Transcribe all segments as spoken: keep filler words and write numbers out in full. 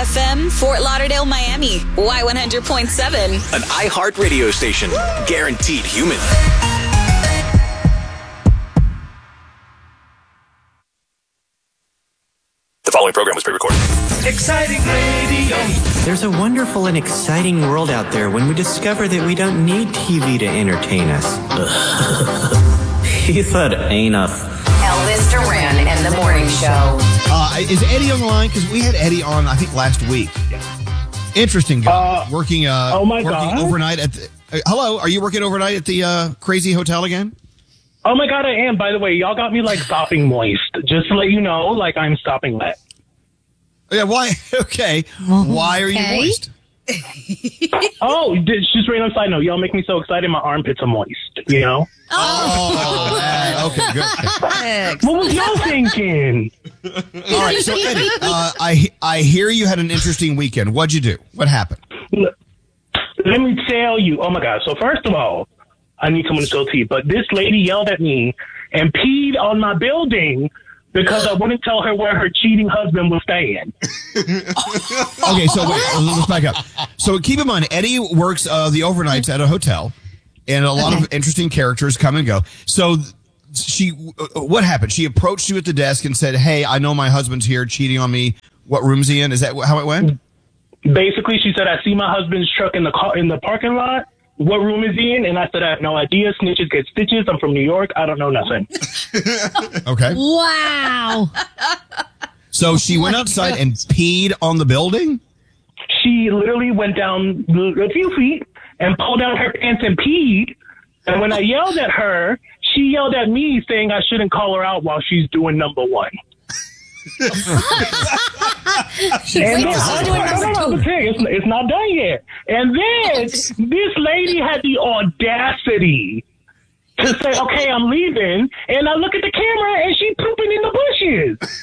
F M, Fort Lauderdale, Miami. Y one hundred point seven. An iHeart radio station. Guaranteed human. The following program was pre-recorded. Exciting radio. There's a wonderful and exciting world out there when we discover that we don't need T V to entertain us. He said enough. Elvis Duran and the Morning Show. Uh, is Eddie on the line? Because we had Eddie on, I think, last week. Interesting guy. Uh, working uh, oh my working God. overnight at the... Uh, hello, are you working overnight at the uh, Crazy Hotel again? Oh my God, I am. By the way, y'all got me like stopping moist. Just to let you know, like I'm stopping wet. Yeah, why? Okay. Why are you Okay. moist? Oh, d- just random side note. Y'all make me so excited my armpits are moist, you know? Oh, man. Okay, good. What was y'all thinking? All right, so Eddie, uh, I, I hear you had an interesting weekend. What'd you do? What happened? Let me tell you. Oh my God. So first of all, I need someone to spill tea, but this lady yelled at me and peed on my building because I wouldn't tell her where her cheating husband was staying. Okay, so wait, let's back up. So keep in mind, Eddie works uh, the overnights at a hotel, and a lot of interesting characters come and go. So she, uh, what happened? She approached you at the desk and said, "Hey, I know my husband's here cheating on me. What room's he in?" Is that how it went? Basically, she said, "I see my husband's truck in the car in the parking lot. What room is he in?" And I said, "I have no idea. Snitches get stitches. I'm from New York. I don't know nothing." Okay. Wow. So she went outside and peed on the building? She literally went down a few feet and pulled down her pants and peed. And when I yelled at her, she yelled at me saying I shouldn't call her out while she's doing number one. She's And like, then, she's doing number no, no, two. no, it's, it's not done yet. And then this lady had the audacity to say, "Okay, I'm leaving." And I look at the camera and she pooping in the bushes.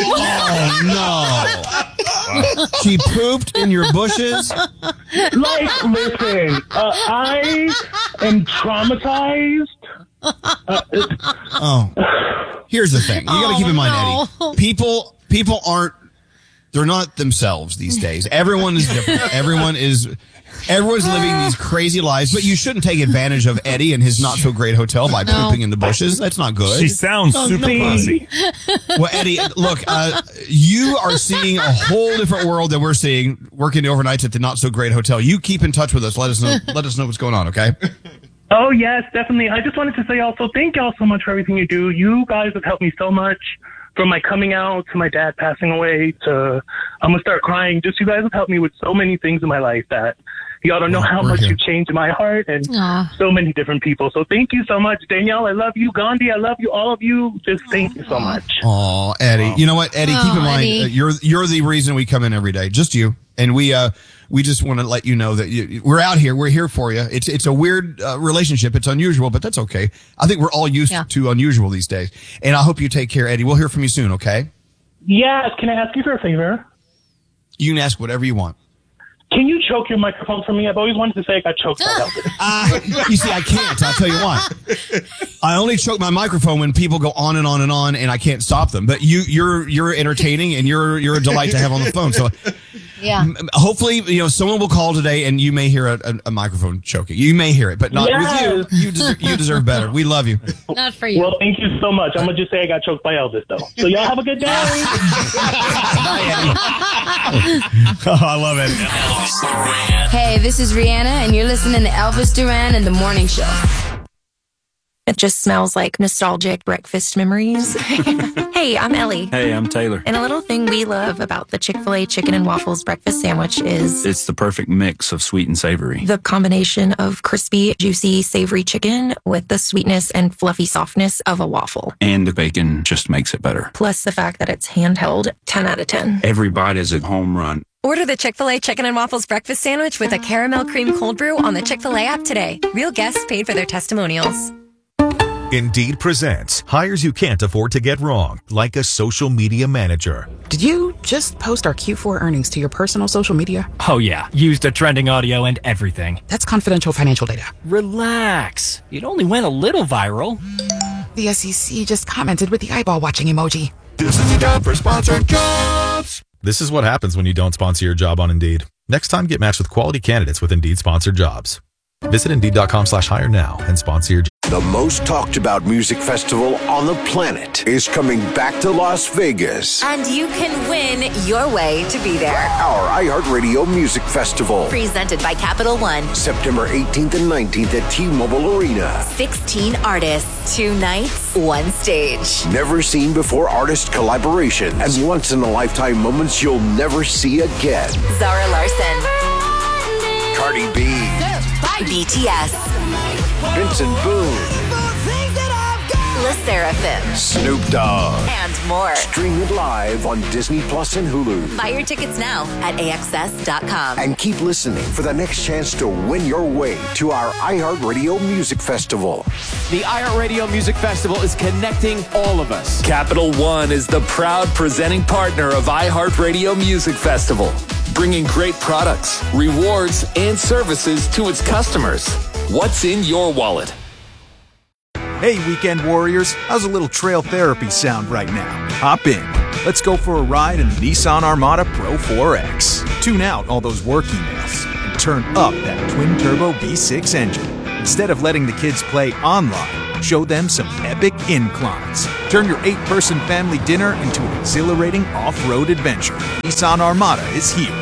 Oh, no. She pooped in your bushes? Like, listen, uh, I am traumatized. Uh, Oh. Here's the thing. You got to Oh, keep in mind, no. Eddie. People, people aren't, they're not themselves these days. Everyone is different. Everyone is, everyone's living these crazy lives, but you shouldn't take advantage of Eddie and his not so great hotel by No. pooping in the bushes. That's not good. She sounds super classy. Well, Eddie, look, uh, you are seeing a whole different world that we're seeing working the overnights at the not so great hotel. You keep in touch with us. Let us know, let us know what's going on. Okay. Oh, yes, definitely. I just wanted to say also thank y'all so much for everything you do. You guys have helped me so much, from my coming out to my dad passing away to I'm going to start crying. Just you guys have helped me with so many things in my life that y'all don't know Well, how we're much here. you changed my heart and Aw. so many different people. So thank you so much. Danielle, I love you. Gandhi, I love you. All of you. Just thank you so much. Oh, Eddie. You know what, Eddie? keep in Oh, mind, Eddie. uh, you're you're the reason we come in every day. Just you. And we uh we just want to let you know that you, we're out here. We're here for you. It's it's a weird uh, relationship. It's unusual, but that's okay. I think we're all used Yeah. to unusual these days. And I hope you take care, Eddie. We'll hear from you soon. Okay? Yes, can I ask you for a favor? You can ask whatever you want. Can you choke your microphone for me? I've always wanted to say I got choked by Elvis. Uh, you see, I can't. I'll tell you why. I only choke my microphone when people go on and on and on, and I can't stop them. But you, you're you're entertaining, and you're you're a delight to have on the phone. So Yeah. hopefully, you know, someone will call today, and you may hear a, a, a microphone choking. You may hear it, but not Yes. with you. You deserve, you deserve better. We love you. Not for you. Well, thank you so much. I'm going to just say I got choked by Elvis, though. So y'all have a good day. Oh, I love it. Elvis Duran. Hey, this is Rihanna, and you're listening to Elvis Duran and the Morning Show. It just smells like nostalgic breakfast memories. Hey, I'm Ellie. Hey, I'm Taylor. And a little thing we love about the Chick-fil-A chicken and waffles breakfast sandwich is It's the perfect mix of sweet and savory. the combination of crispy, juicy, savory chicken with the sweetness and fluffy softness of a waffle. And the bacon just makes it better. Plus the fact that it's handheld, ten out of ten. Every bite is a home run. Order the Chick-fil-A Chicken and Waffles Breakfast Sandwich with a caramel cream cold brew on the Chick-fil-A app today. Real guests paid for their testimonials. Indeed presents hires you can't afford to get wrong, like a social media manager. Did you just post our Q four earnings to your personal social media? Oh yeah, used the trending audio and everything. That's confidential financial data. Relax. It only went a little viral. The S E C just commented with the eyeball watching emoji. This is the job for sponsored jobs. This is what happens when you don't sponsor your job on Indeed. Next time, get matched with quality candidates with Indeed-sponsored jobs. Visit Indeed.com slash hire now and sponsor your job. The most talked about music festival on the planet is coming back to Las Vegas. And you can win your way to be there. Our iHeartRadio Music Festival. Presented by Capital One. September eighteenth and nineteenth at T-Mobile Arena. sixteen artists, two nights, one stage. Never seen before artist collaborations and once-in-a-lifetime moments you'll never see again. Zara Larson. Cardi B. B T S. Vincent Boone. Le Sserafim. Snoop Dogg. And more. Stream it live on Disney Plus and Hulu. Buy your tickets now at A X S dot com. And keep listening for the next chance to win your way to our iHeartRadio Music Festival. The iHeartRadio Music Festival is connecting all of us. Capital One is the proud presenting partner of iHeartRadio Music Festival, bringing great products, rewards, and services to its customers. What's in your wallet? Hey, weekend warriors, how's a little trail therapy sound right now? Hop in. Let's go for a ride in the Nissan Armada Pro four X. Tune out all those work emails and turn up that twin-turbo V six engine. Instead of letting the kids play online, show them some epic inclines. Turn your eight-person family dinner into an exhilarating off-road adventure. Nissan Armada is here.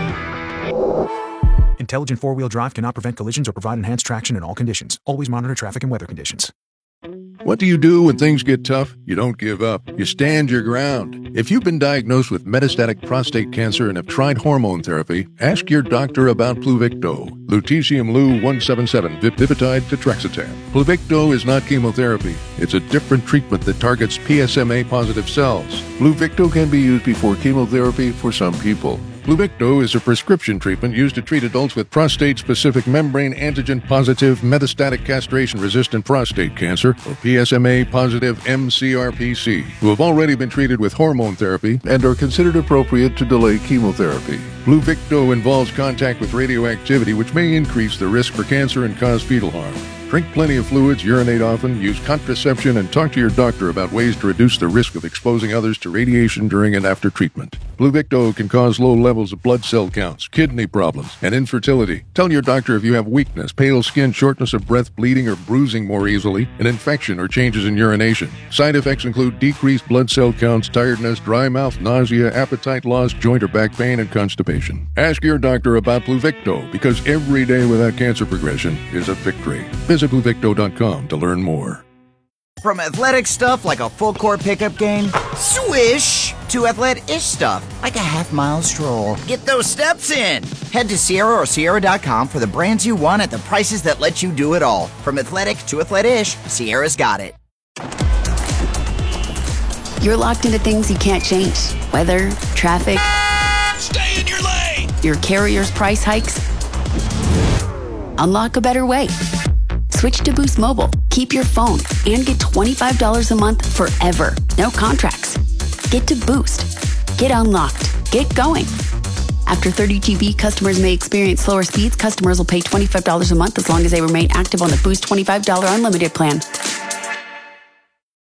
Intelligent four-wheel drive cannot prevent collisions or provide enhanced traction in all conditions. Always monitor traffic and weather conditions. What do you do when things get tough? You don't give up. You stand your ground. If you've been diagnosed with metastatic prostate cancer and have tried hormone therapy, ask your doctor about Pluvicto. Lutetium Lu one seventy-seven, Vipitide Tetrexatan. Pluvicto is not chemotherapy. It's a different treatment that targets P S M A-positive cells. Pluvicto can be used before chemotherapy for some people. Pluvicto is a prescription treatment used to treat adults with prostate-specific membrane antigen-positive metastatic castration-resistant prostate cancer, or P S M A-positive M C R P C, who have already been treated with hormone therapy and are considered appropriate to delay chemotherapy. Pluvicto involves contact with radioactivity, which may increase the risk for cancer and cause fetal harm. Drink plenty of fluids, urinate often, use contraception, and talk to your doctor about ways to reduce the risk of exposing others to radiation during and after treatment. Pluvicto can cause low levels of blood cell counts, kidney problems, and infertility. Tell your doctor if you have weakness, pale skin, shortness of breath, bleeding or bruising more easily, an infection or changes in urination. Side effects include decreased blood cell counts, tiredness, dry mouth, nausea, appetite loss, joint or back pain, and constipation. Ask your doctor about Pluvicto, because every day without cancer progression is a victory. Visit Pluvicto dot com to learn more. From athletic stuff like a full court pickup game, swish, to athletic-ish stuff like a half mile stroll. Get those steps in. Head to Sierra or Sierra dot com for the brands you want at the prices that let you do it all. From athletic to athletic-ish, Sierra's got it. You're locked into things you can't change. Weather, traffic. Stay in your lane. Your carrier's price hikes. Unlock a better way. Switch to Boost Mobile. Keep your phone and get twenty-five dollars a month forever. No contracts. Get to Boost. Get unlocked. Get going. After thirty G B, customers may experience slower speeds. Customers will pay twenty-five dollars a month as long as they remain active on the Boost twenty-five dollars unlimited plan.